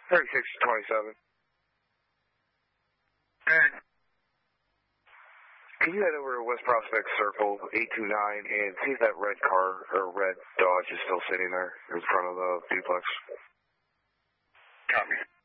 3627. Can you head over to West Prospect Circle 829 and see if that red car or red Dodge is still sitting there in front of the duplex? Copy.